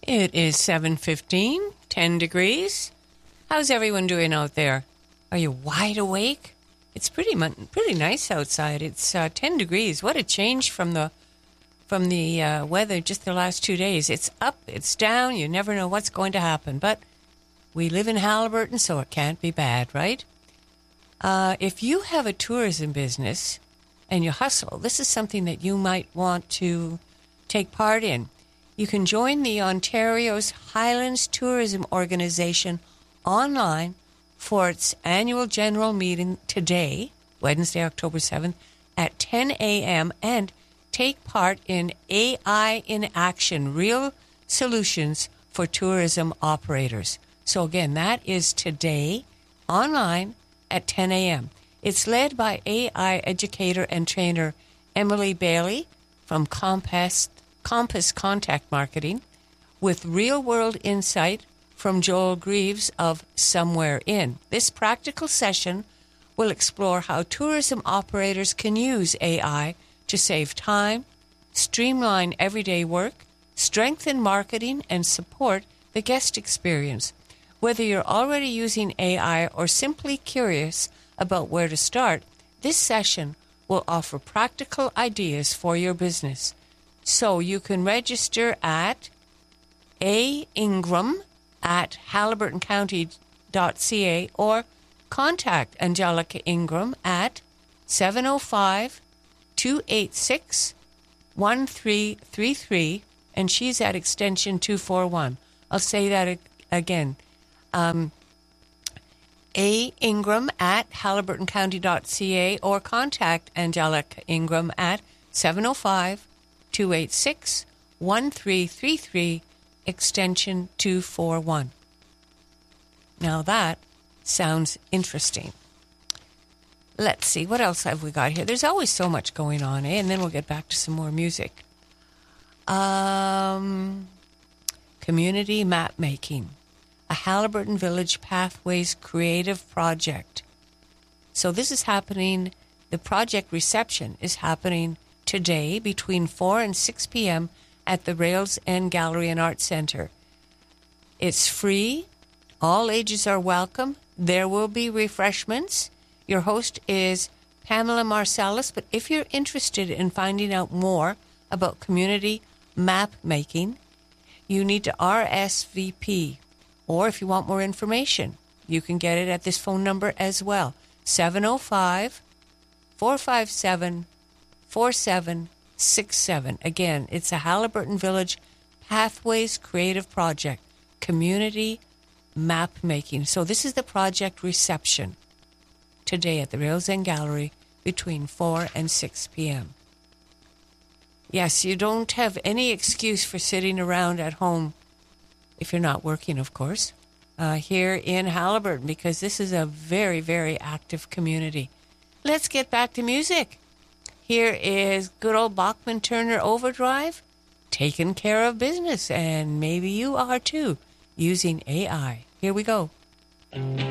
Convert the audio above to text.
It is 7:15, 10 degrees. How's everyone doing out there? Are you wide awake? It's pretty nice outside. It's 10 degrees. What a change from the weather just the last 2 days. It's up, it's down. You never know what's going to happen. But we live in Haliburton, so it can't be bad, right? If you have a tourism business and you hustle, this is something that you might want to take part in. You can join the Ontario's Highlands Tourism Organization online for its annual general meeting today, Wednesday, October 7th, at 10 a.m. and take part in AI in Action, Real Solutions for Tourism Operators. So again, that is today, online at 10 a.m. It's led by AI educator and trainer Emily Bailey from Compass Contact Marketing, with real-world insight from Joel Greaves of Somewhere In. This practical session will explore how tourism operators can use AI to save time, streamline everyday work, strengthen marketing, and support the guest experience. Whether you're already using AI or simply curious about where to start, this session will offer practical ideas for your business. So you can register at aingram@haliburtoncounty.ca or contact Angelica Ingram at 705-286-1333, and she's at extension 241. I'll say that again. aingram@haliburtoncounty.ca or contact Angelica Ingram at 705-286-1333, extension 241. Now that sounds interesting. Let's see, what else have we got here? There's always so much going on, eh? And then we'll get back to some more music. Community map making. A Haliburton Village Pathways creative project. So this is happening, the project reception is happening today between 4 and 6 p.m. at the Rails End Gallery and Art Center. It's free. All ages are welcome. There will be refreshments. Your host is Pamela Marsalis, but if you're interested in finding out more about community map making, you need to RSVP. Or if you want more information, you can get it at this phone number as well, 705-457-4767. Again, it's a Haliburton Village Pathways Creative Project, community map making. So this is the project reception today at the Rails End Gallery between 4 and 6 p.m. Yes, you don't have any excuse for sitting around at home, if you're not working, of course, here in Haliburton, because this is a very, very active community. Let's get back to music. Here is good old Bachman Turner Overdrive, taking care of business, and maybe you are too, using AI. Here we go.